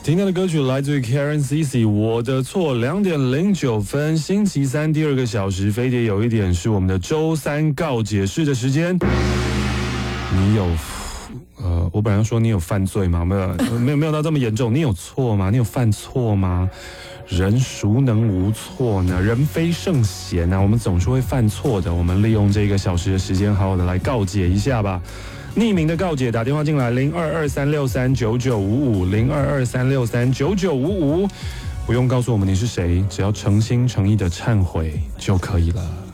听到的歌曲来自于 Karen Cici， 我的错，2点09分，星期三第2个小时，飞碟有一点是我们的周三告解室的时间。你有我本来说你有犯罪吗？没有到这么严重。你有错吗？你有犯错吗？人孰能无错呢？人非圣贤啊，我们总是会犯错的。我们利用这1个小时的时间，好好的来告解一下吧。匿名的告解，打电话进来0223639955，0223639955，不用告诉我们你是谁，只要诚心诚意的忏悔就可以了。